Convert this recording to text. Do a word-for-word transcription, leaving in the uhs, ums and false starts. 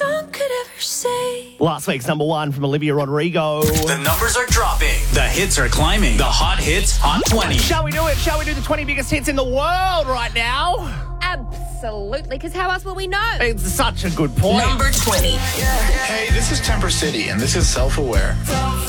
song could ever say. Last week's number one from Olivia Rodrigo. The numbers are dropping. The hits are climbing. The Hot Hits Hot twenty. Shall we do it? Shall we do the twenty biggest hits in the world right now? Absolutely, because how else will we know? It's such a good point. Number twenty. Hey, this is Temper City, and this is Self-Aware.